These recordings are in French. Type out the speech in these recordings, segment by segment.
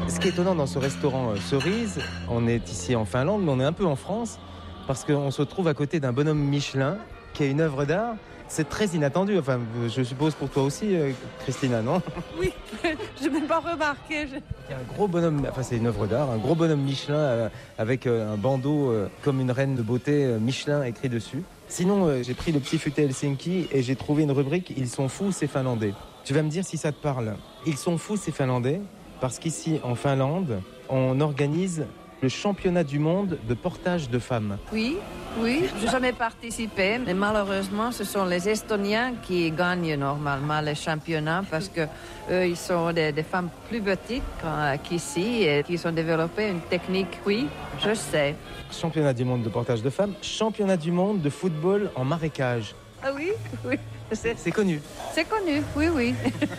Ce qui est étonnant dans ce restaurant Cerise, on est ici en Finlande, mais on est un peu en France, parce qu'on se trouve à côté d'un bonhomme Michelin qui est une œuvre d'art. C'est très inattendu, enfin, je suppose pour toi aussi, Christina, non? Oui, je n'ai pas remarqué. Il y a un gros bonhomme, enfin c'est une œuvre d'art, un gros bonhomme Michelin avec un bandeau comme une reine de beauté Michelin écrit dessus. Sinon, j'ai pris le petit futé Helsinki et j'ai trouvé une rubrique « Ils sont fous, ces Finlandais ». Tu vas me dire si ça te parle. Ils sont fous, ces Finlandais, parce qu'ici, en Finlande, on organise le championnat du monde de portage de femmes. Oui, je n'ai jamais participé, mais malheureusement, ce sont les Estoniens qui gagnent normalement les championnats parce que eux, ils sont des femmes plus petites qu'ici et qui ont développé une technique. Oui, je sais. Championnat du monde de portage de femmes, championnat du monde de football en marécage. Ah oui. C'est connu. C'est connu, oui.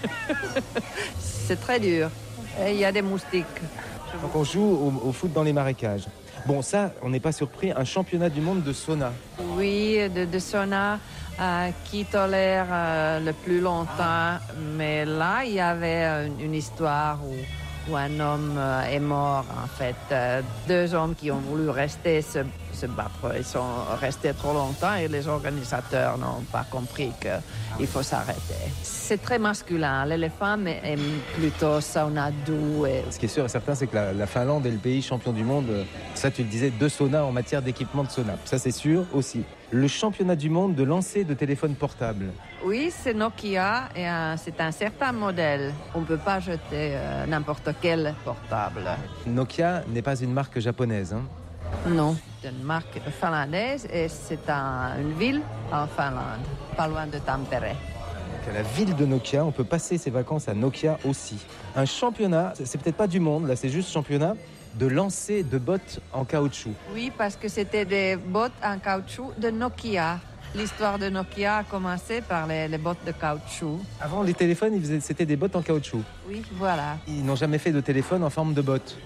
C'est très dur. Et il y a des moustiques. Donc on joue au foot dans les marécages. Bon, ça, on n'est pas surpris. Un championnat du monde de sauna. Oui, de sauna qui tolère le plus longtemps. Mais là, il y avait une histoire où un homme est mort, en fait. Deux hommes qui ont voulu rester se battre. Ils sont restés trop longtemps et les organisateurs n'ont pas compris qu'il faut s'arrêter. C'est très masculin. Les femmes aiment plutôt sauna doux. Ce qui est sûr et certain, c'est que la Finlande est le pays champion du monde, ça tu le disais, de sauna en matière d'équipement de sauna. Ça c'est sûr aussi. Le championnat du monde de lancer de téléphone portable. Oui, c'est Nokia et c'est un certain modèle. On ne peut pas jeter n'importe quel portable. Nokia n'est pas une marque japonaise, hein? Non, c'est une marque finlandaise et c'est une ville en Finlande, pas loin de Tampere. Donc à la ville de Nokia, on peut passer ses vacances à Nokia aussi. Un championnat, c'est peut-être pas du monde, là c'est juste championnat de lancer de bottes en caoutchouc. Oui, parce que c'était des bottes en caoutchouc de Nokia. L'histoire de Nokia a commencé par les bottes de caoutchouc. Avant, les téléphones, c'était des bottes en caoutchouc. Oui, voilà. Ils n'ont jamais fait de téléphone en forme de bottes.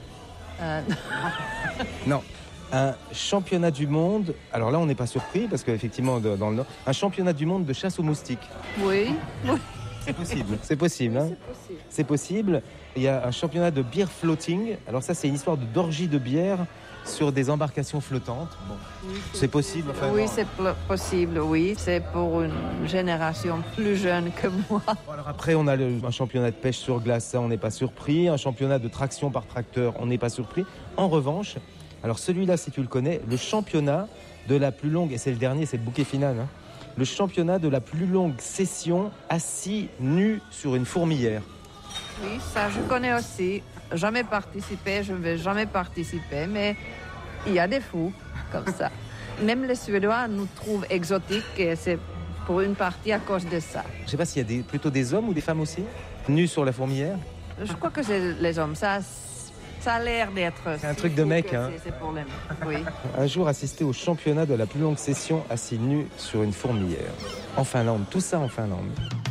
Non. Un championnat du monde, alors là on n'est pas surpris parce qu'effectivement dans le Nord, un championnat du monde de chasse aux moustiques. Oui. C'est possible. Hein. C'est possible. Il y a un championnat de beer floating. Alors ça c'est une histoire d'orgie de bière sur des embarcations flottantes. Bon. Oui, c'est possible. Enfin, oui, non. c'est possible, oui. C'est pour une génération plus jeune que moi. Bon, alors après on a un championnat de pêche sur glace, ça on n'est pas surpris. Un championnat de traction par tracteur, on n'est pas surpris. En revanche, alors celui-là, si tu le connais, le championnat de la plus longue, et c'est le dernier, c'est le bouquet final, hein, le championnat de la plus longue session assis nu sur une fourmilière. Oui, ça je connais aussi. Jamais participé, je ne vais jamais participer, mais il y a des fous comme ça. Même les Suédois nous trouvent exotiques et c'est pour une partie à cause de ça. Je ne sais pas s'il y a plutôt des hommes ou des femmes aussi, nus sur la fourmilière. Je crois que c'est les hommes, ça a l'air d'être... C'est un truc de mec, hein. C'est pour les mecs, oui. Un jour, assister au championnat de la plus longue session assis nu sur une fourmilière. En Finlande, tout ça en Finlande.